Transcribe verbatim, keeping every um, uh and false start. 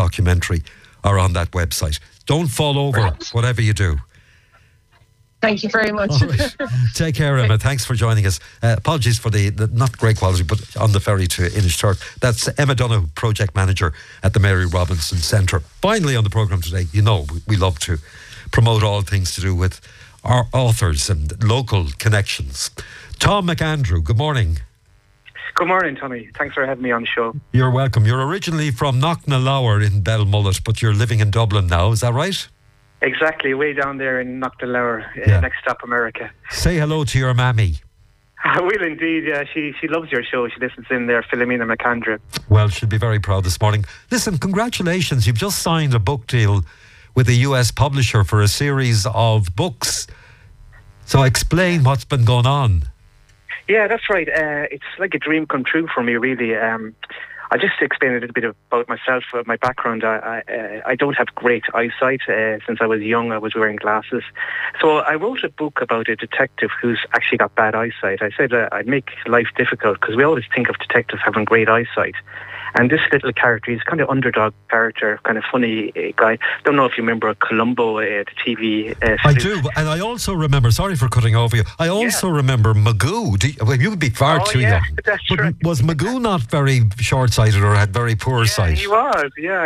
documentary are on that website. Don't fall over, Right. whatever you do. Thank you very much. All right. Take care, Emma. Thanks for joining us. Uh, apologies for the, the not great quality, but on the ferry to Innisturk. That's Emma Donoghue, Project Manager at the Mary Robinson Centre. Finally on the programme today, you know, we, we love to promote all things to do with our authors and local connections. Tom McAndrew, good morning. Good morning, Tommy. Thanks for having me on the show. You're welcome. You're originally from Knocknalower in Belmullet, but you're living in Dublin now, is that right? Exactly, way down there in Knocknalower, uh, Yeah. next stop America. Say hello to your mammy. I will indeed, yeah. She she loves your show. She listens in there, Philomena McAndrew. Well, she'll be very proud this morning. Listen, congratulations. You've just signed a book deal with a U S publisher for a series of books. So explain what's been going on. Yeah, that's right. Uh, it's like a dream come true for me, really. Um, I'll just explain a little bit about myself, uh, my background. I I, uh, I don't have great eyesight. Uh, since I was young, I was wearing glasses. So I wrote a book about a detective who's actually got bad eyesight. I said uh, I'd make life difficult because we always think of detectives having great eyesight. And this little character, he's kind of underdog character, kind of funny uh, guy. Don't know if you remember Columbo, uh, the T V. Uh, I series. do, and I also remember, sorry for cutting over you, I also Yeah. remember Magoo. Do you, well, you would be far Oh, too yeah, young. that's But right. was Magoo not very short-sighted or had very poor Yeah, sight? he was, yeah.